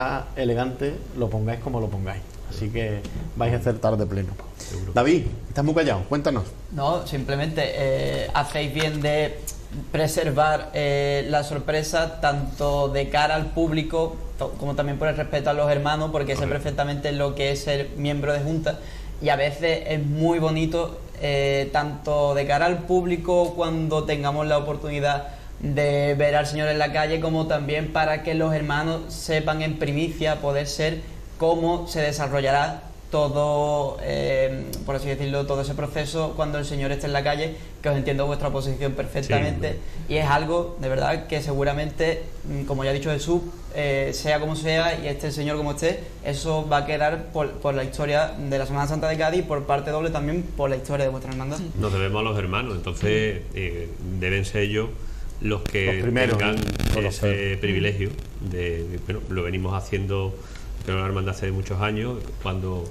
elegante, lo pongáis como lo pongáis. Así que vais a acertar de pleno. Seguro. David, estás muy callado, cuéntanos. No, simplemente hacéis bien de preservar la sorpresa tanto de cara al público como también por el respeto a los hermanos, porque sé perfectamente lo que es ser miembro de junta, y a veces es muy bonito tanto de cara al público cuando tengamos la oportunidad de ver al Señor en la calle, como también para que los hermanos sepan en primicia, poder ser, cómo se desarrollará todo, por así decirlo, todo ese proceso cuando el Señor esté en la calle, que os entiendo vuestra posición perfectamente, sí, y es algo, de verdad, que seguramente, como ya ha dicho Jesús, sea como sea y esté el Señor como esté, eso va a quedar por la historia de la Semana Santa de Cádiz y por parte doble también por la historia de vuestra hermandad. Nos debemos a los hermanos, entonces deben ser ellos los que tengan ese privilegio de bueno, lo venimos haciendo con la hermandad hace muchos años, cuando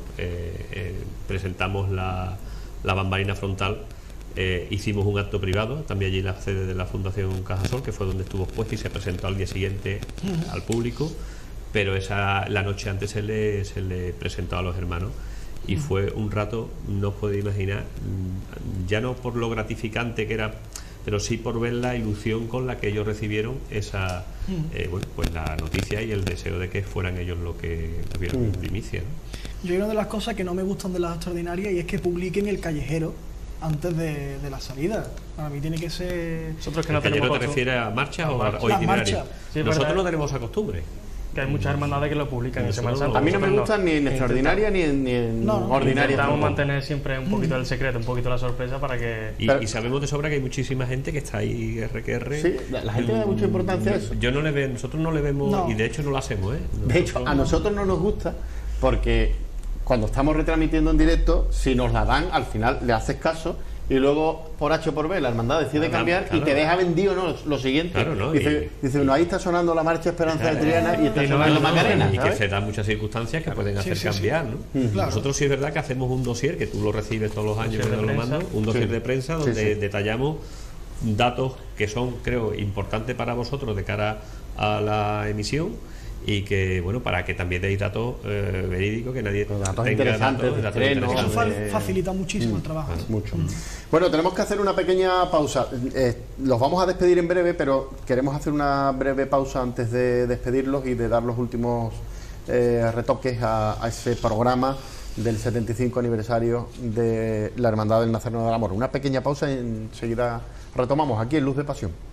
presentamos la bambalina frontal. Hicimos un acto privado, también allí en la sede de la Fundación Cajasol, que fue donde estuvo expuesto y se presentó al día siguiente al público, pero la noche antes se le presentó a los hermanos y fue un rato, no os podéis imaginar, ya no por lo gratificante que era, pero sí por ver la ilusión con la que ellos recibieron esa bueno, pues la noticia y el deseo de que fueran ellos los que tuvieron en primicia, ¿no? Yo hay una de las cosas que no me gustan de las extraordinarias y es que publiquen el callejero antes de la salida. Para mí tiene que ser... ¿Nosotros que no tenemos te refieres a marchas o itinerarios? Sí, nosotros no tenemos esa costumbre. Que hay muchas hermandades que lo publican en Semana Santa. A mí no me gustan ni en extraordinaria ni en ordinaria. Intentamos mantener siempre un poquito el secreto, un poquito la sorpresa para que... Y sabemos de sobra que hay muchísima gente que está ahí RQR. Sí, la gente le da mucha importancia a eso. Nosotros no le vemos y de hecho no lo hacemos, De hecho, a nosotros no nos gusta porque cuando estamos retransmitiendo en directo, si nos la dan, al final le haces caso y luego por H o por B la hermandad decide cambiar y te deja vendido lo siguiente. Claro, ¿no? Dice uno, ahí está sonando la marcha Esperanza de Triana y está sonando Macarena. Y que se dan muchas circunstancias que pueden hacer cambiar, ¿no? Claro. Nosotros sí es verdad que hacemos un dossier, que tú lo recibes todos los años que nos lo mandan, un dossier de prensa donde detallamos datos que son, creo, importantes para vosotros de cara a la emisión, y que, bueno, para que también deis datos verídicos, que nadie datos tenga interesantes. Eso facilita muchísimo el trabajo. Mucho. Bueno, tenemos que hacer una pequeña pausa. Los vamos a despedir en breve, pero queremos hacer una breve pausa antes de despedirlos y de dar los últimos retoques a ese programa del 75 aniversario de la Hermandad del Nazareno del Amor. Una pequeña pausa y enseguida retomamos aquí en Luz de Pasión.